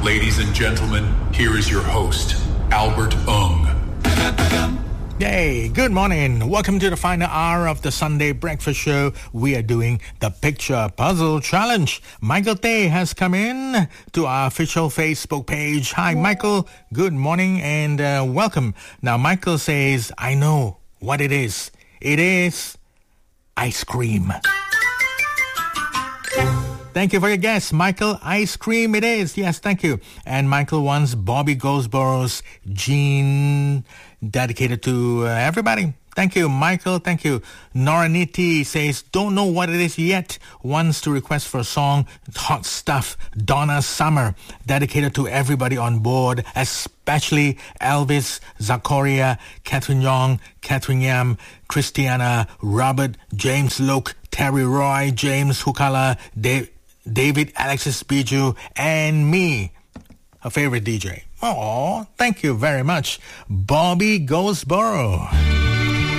Ladies and gentlemen, here is your host, Albert Ung. Yay, good morning. Welcome to the final hour of the Sunday Breakfast Show. We are doing the Picture Puzzle Challenge. Michael Tay has come in to our official Facebook page. Hi, Michael. Good morning and welcome. Now, Michael says, I know what it is. It is ice cream. Thank you for your guess, Michael. Ice cream it is. Yes, thank you. And Michael wants Bobby Goldsboro's Gene, dedicated to everybody. Thank you, Michael. Thank you. Noraniti says, don't know what it is yet. Wants to request for a song, Hot Stuff, Donna Summer, dedicated to everybody on board, especially Elvis, Zachoria, Catherine Young, Catherine Yam, Christiana, Robert, James Luke, Terry Roy, James Hukala, David Alexis Biju, and me, her favorite DJ. Oh, thank you very much, Bobby Goldsboro.